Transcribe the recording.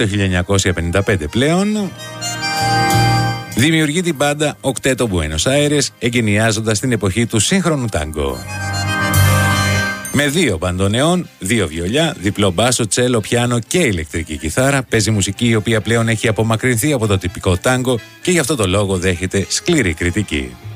το 1955 πλέον. Δημιουργεί την μπάντα Οκτέτο Μπουένος Άιρες, εγκαινιάζοντας την εποχή του σύγχρονου τάγκο. Με 2 μπαντονεών, 2 βιολιά, διπλό μπάσο, τσέλο, πιάνο και ηλεκτρική κιθάρα, παίζει μουσική η οποία πλέον έχει απομακρυνθεί από το τυπικό τάγκο και γι' αυτό το λόγο δέχεται σκληρή κριτική.